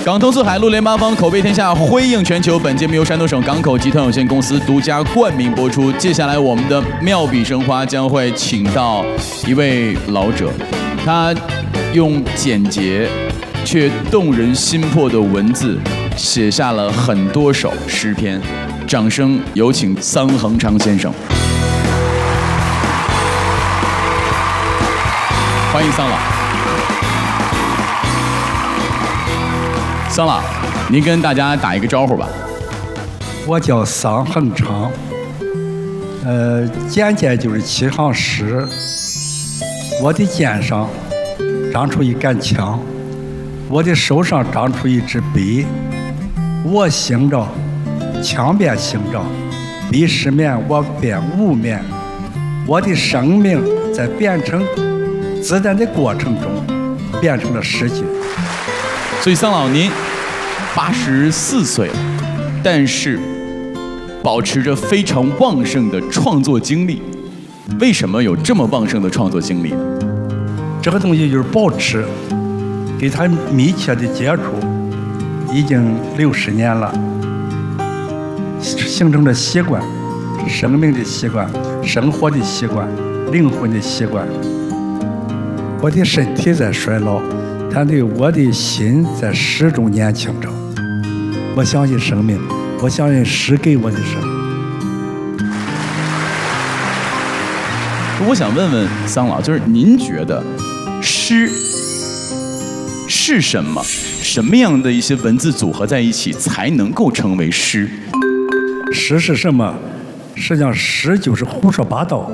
港通四海，陆联八方，口碑天下，辉映全球。本节目由山东省港口集团有限公司独家冠名播出。接下来，我们的妙笔生花将会请到一位老者，他用简洁却动人心魄的文字，写下了很多首诗篇。掌声有请桑恒昌先生。欢迎桑老。桑老，您跟大家打一个招呼吧。 我叫桑恒昌，简介就是7行诗。我的肩上长出一杆枪，我的手上长出一支笔。我行着，枪便行着，笔失眠，我便无眠。我的生命在变成子弹的过程中，变成了诗句。 所以桑老您84岁了，但是保持着非常旺盛的创作精力。为什么有这么旺盛的创作精力呢？ 这个东西就是保持，给他密切的接触，已经60年了，形成了习惯，生命的习惯，生活的习惯，灵魂的习惯。我的身体在衰老，但对我的心在始终年轻着。我相信生命，我相信诗给我的生命。 我想问问桑老，就是您觉得诗是什么？什么样的一些文字组合在一起才能够成为诗？ 诗是什么？实际上，诗就是胡说八道。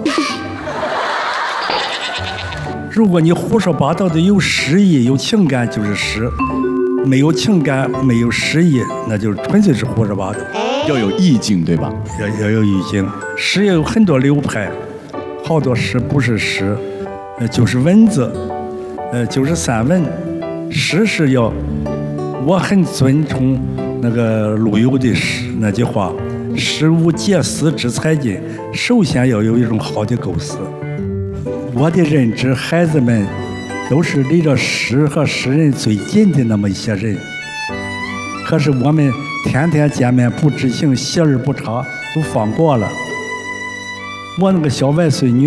如果你胡说八道的有诗意、有情感，就是诗；没有情感、没有诗意，那就是纯粹是胡说八道。 要有意境，对吧？ 要有意境。诗也有很多流派，好多诗不是诗，就是文字，就是散文。诗是要，我很尊崇那个陆游的诗那句话：“诗无解思之才尽。”首先要有一种好的构思。我的认知，孩子们都是离着诗和诗人最近的那么一些人。可是我们天天见面不知情，习而不察，都放过了。我那个小外孙女